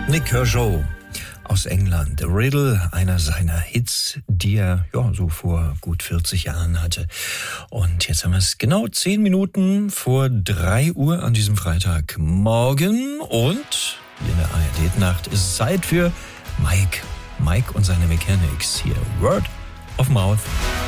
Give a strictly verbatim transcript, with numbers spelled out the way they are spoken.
Nick Kershaw aus England. The Riddle, einer seiner Hits, die er ja so vor gut vierzig Jahren hatte. Und jetzt haben wir es genau zehn Minuten vor drei Uhr an diesem Freitagmorgen. Und hier in der A R D-Nacht ist es Zeit für Mike. Mike und seine Mechanics. Hier, Word of Mouth.